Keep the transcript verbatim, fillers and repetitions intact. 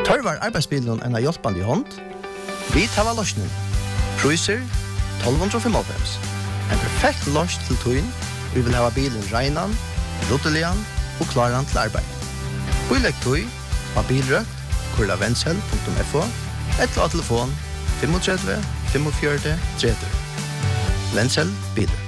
Tørvar arbeidsbilen en av hjelpende hånd? Vi tar løsningen. Priser tolv fem. En perfekt løs til tøyen. Vi vil ha bilen regnen, ruttelian og klaren til arbeid. Bilegg tøy av bilrøkt, kurla vensel punktum f o, eller av telefon tre fem fem fire tre tre. Vensel bilen.